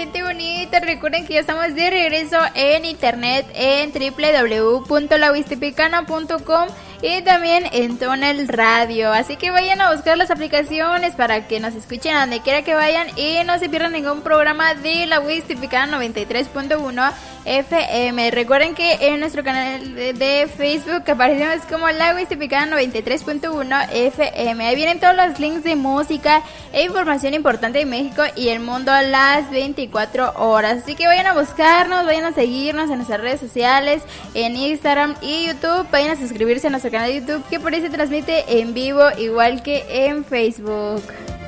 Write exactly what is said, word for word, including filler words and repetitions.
gente bonita, recuerden que ya estamos de regreso en internet en doble u doble u doble u punto la huistepecana punto com y también en Tonel Radio, así que vayan a buscar las aplicaciones para que nos escuchen a donde quiera que vayan y no se pierdan ningún programa de la Huistepecana noventa y tres punto uno F M. Recuerden que en nuestro canal de, de Facebook aparecemos como la Huistepecana noventa y tres punto uno F M. Ahí vienen todos los links de música e información importante de México y el mundo a las veinticuatro horas. Así que vayan a buscarnos, vayan a seguirnos en nuestras redes sociales, en Instagram y YouTube. Vayan a suscribirse a nuestro canal de YouTube, que por ahí se transmite en vivo igual que en Facebook.